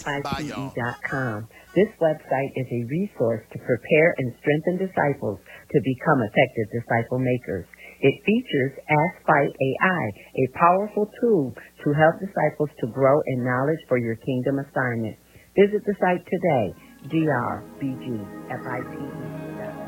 AskFITE.com. This website is a resource to prepare and strengthen disciples to become effective disciple makers. It features Ask Fight AI, a powerful tool to help disciples to grow in knowledge for your kingdom assignment. Visit the site today, drbgfite.com.